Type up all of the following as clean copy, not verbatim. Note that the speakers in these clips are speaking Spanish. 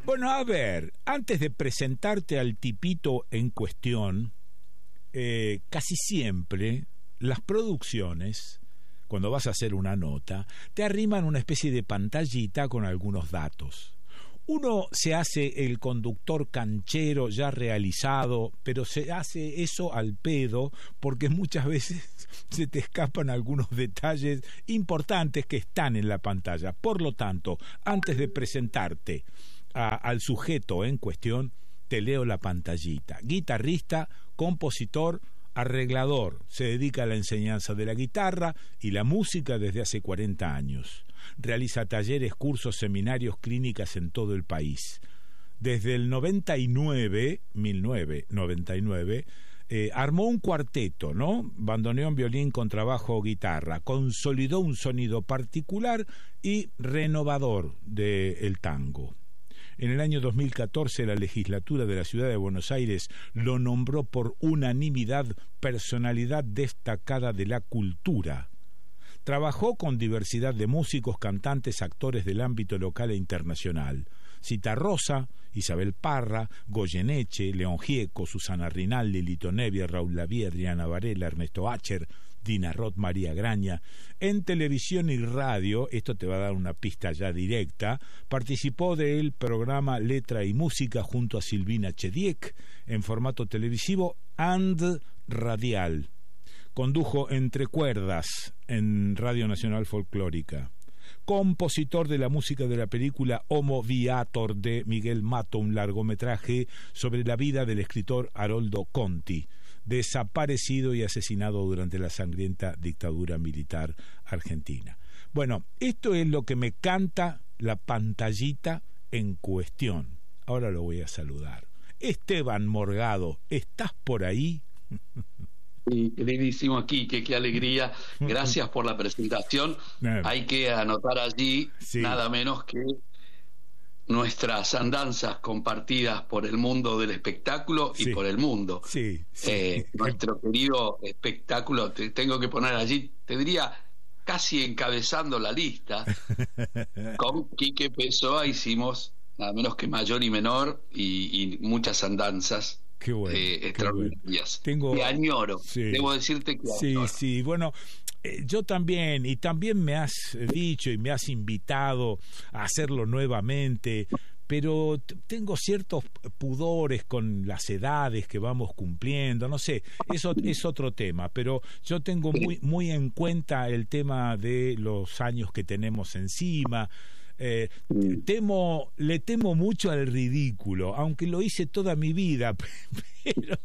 Bueno, a ver, antes de presentarte al tipito en cuestión, casi siempre las producciones, cuando vas a hacer una nota, te arriman una especie de pantallita con algunos datos. Uno se hace el conductor canchero ya realizado, pero se hace eso al pedo porque muchas veces se te escapan algunos detalles importantes que están en la pantalla. Por lo tanto, antes de presentarte al sujeto en cuestión, te leo la pantallita. Guitarrista, compositor, arreglador, se dedica a la enseñanza de la guitarra y la música desde hace 40 años. Realiza talleres, cursos, seminarios, clínicas en todo el país. Desde el 1999, armó un cuarteto, ¿no? Bandoneón, violín, contrabajo, guitarra. Consolidó un sonido particular y renovador del tango. En el año 2014, la legislatura de la ciudad de Buenos Aires lo nombró por unanimidad personalidad destacada de la cultura. Trabajó con diversidad de músicos, cantantes, actores del ámbito local e internacional. Citarrosa, Isabel Parra, Goyeneche, León Gieco, Susana Rinaldi, Lito Nevia, Raúl Lavie, Adriana Varela, Ernesto Acher, Dina Roth, María Graña. En televisión y radio, esto te va a dar una pista ya directa, participó del programa Letra y Música junto a Silvina Chediek en formato televisivo and radial. Condujo Entre Cuerdas en Radio Nacional Folclórica. Compositor de la música de la película Homo Viator de Miguel Mato, un largometraje sobre la vida del escritor Haroldo Conti, desaparecido y asesinado durante la sangrienta dictadura militar argentina. Bueno, esto es lo que me canta la pantallita en cuestión. Ahora lo voy a saludar. Esteban Morgado, ¿estás por ahí? Sí, queridísimo Quique, qué alegría. Gracias por la presentación. Hay que anotar allí nada menos que nuestras andanzas compartidas por el mundo del espectáculo y por el mundo. Nuestro querido espectáculo, te tengo que poner allí, te diría casi encabezando la lista. Con Quique Pessoa hicimos nada menos que Mayor y Menor y muchas andanzas. Qué bueno, extraordinarias. Qué bueno. Te añoro, debo decirte que añoro. Sí, bueno, yo también, y también me has dicho y me has invitado a hacerlo nuevamente, pero tengo ciertos pudores con las edades que vamos cumpliendo, no sé, eso es otro tema, pero yo tengo muy en cuenta el tema de los años que tenemos encima. Le temo mucho al ridículo, aunque lo hice toda mi vida, pero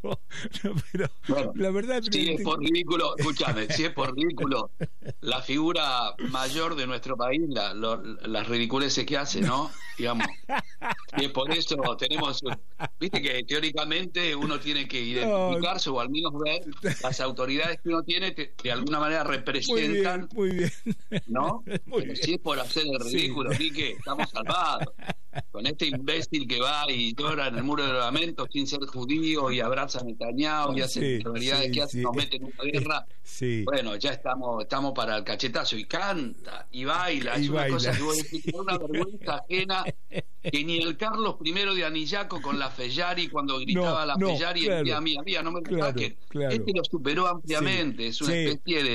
bueno, la verdad si es por ridículo, escúchame, si es por ridículo, la figura mayor de nuestro país, las ridiculeces que hace, ¿no? Digamos, y es por eso tenemos, viste que teóricamente uno tiene que identificarse o al menos ver las autoridades que uno tiene que de alguna manera representan, muy bien. ¿no? Pero si es por hacer el ridículo, que estamos salvados con este imbécil que va y llora en el muro de lamentos sin ser judío y abraza a Netanyahu y hace barbaridades que hace, nos mete en una guerra. Bueno, ya estamos para el cachetazo y canta y baila, es una cosa que voy a decir, una vergüenza ajena que ni el Carlos I de Anillaco con la Fellari cuando gritaba la Fellari mía, no me saquen. Este lo superó ampliamente, es una especie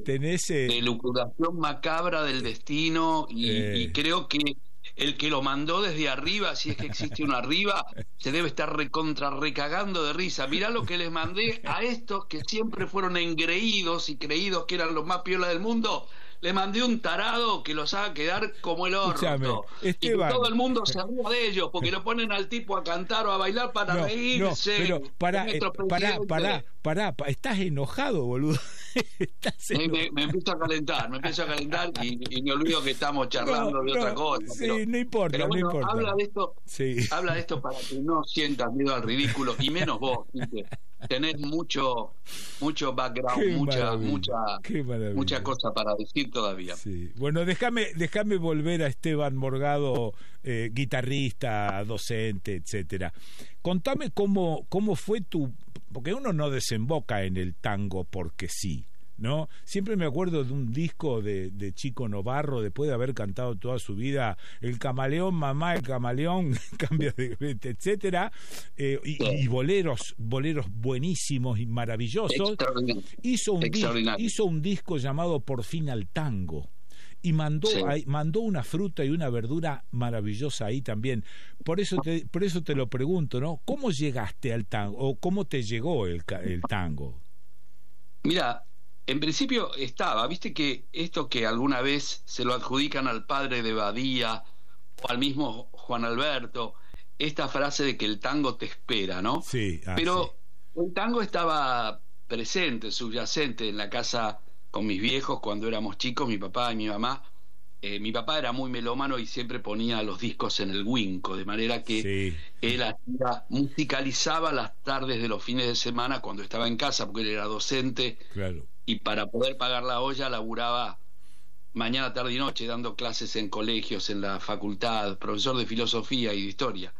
de lucubración macabra del destino y creo que el que lo mandó desde arriba, si es que existe uno arriba, se debe estar recagando de risa. Mirá lo que les mandé a estos que siempre fueron engreídos y creídos que eran los más piola del mundo. Le mandé un tarado que los haga quedar como el orto. Y que todo el mundo se ríe de ellos porque lo ponen al tipo a cantar o a bailar para reírse. Pero pará, estás enojado, boludo. Me empiezo a calentar y me olvido que estamos charlando de otra cosa. No importa, pero bueno, no importa. Habla de esto para que no sientas miedo al ridículo, y menos vos, ¿viste? Tenés mucho background, mucha cosa para decir todavía. Bueno, déjame volver a Esteban Morgado, guitarrista, docente, etcétera. Contame cómo fue porque uno no desemboca en el tango porque sí. ¿no? Siempre me acuerdo de un disco de Chico Novarro, después de haber cantado toda su vida El Camaleón, mamá, el camaleón, cambia de etcétera, y boleros buenísimos y maravillosos. Hizo un disco llamado Por fin al tango. Y mandó una fruta y una verdura maravillosa ahí también. Por eso te lo pregunto, ¿no? ¿Cómo llegaste al tango? ¿O cómo te llegó el tango? Mira, en principio viste que esto que alguna vez se lo adjudican al padre de Badía o al mismo Juan Alberto, esta frase de que el tango te espera, ¿no? Sí. Pero el tango estaba presente, subyacente en la casa con mis viejos cuando éramos chicos, mi papá y mi mamá. Mi papá era muy melómano y siempre ponía los discos en el Winco, de manera que él musicalizaba las tardes de los fines de semana cuando estaba en casa, porque él era docente, y para poder pagar la olla laburaba mañana, tarde y noche, dando clases en colegios, en la facultad, profesor de filosofía y de historia.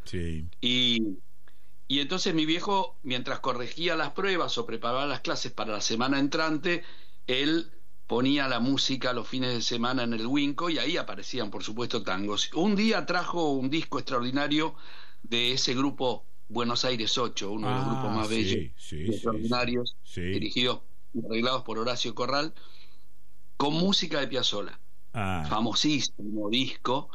Y entonces mi viejo, mientras corregía las pruebas o preparaba las clases para la semana entrante, él ponía la música los fines de semana en el Winco y ahí aparecían, por supuesto, tangos. Un día trajo un disco extraordinario de ese grupo Buenos Aires 8, uno de los grupos más bellos y extraordinarios, dirigidos y arreglados por Horacio Corral, con música de Piazzolla. Famosísimo disco.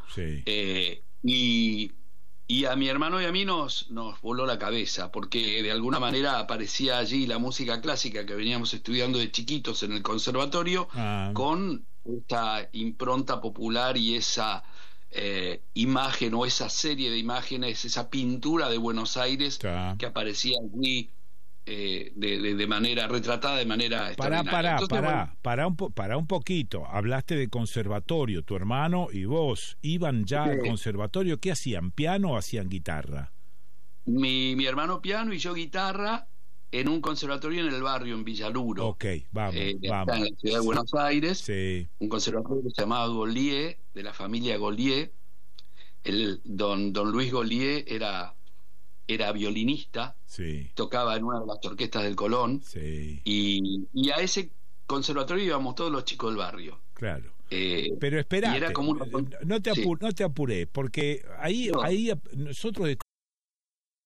Y a mi hermano y a mí nos voló la cabeza, porque de alguna manera aparecía allí la música clásica que veníamos estudiando de chiquitos en el conservatorio, con esta impronta popular y esa imagen o esa serie de imágenes, esa pintura de Buenos Aires que aparecía allí de manera retratada, de manera extraordinaria. Para un poquito. Hablaste de conservatorio, tu hermano y vos iban ya al conservatorio. ¿Qué hacían? ¿Piano o hacían guitarra? Mi hermano piano y yo guitarra en un conservatorio en el barrio, en Villaluro. Vamos. En la ciudad de Buenos Aires. Un conservatorio que se llamaba Golié, de la familia Golié. Don Luis Golié era violinista, tocaba en una de las orquestas del Colón, y a ese conservatorio íbamos todos los chicos del barrio. Pero esperate, no te apuré, porque ahí nosotros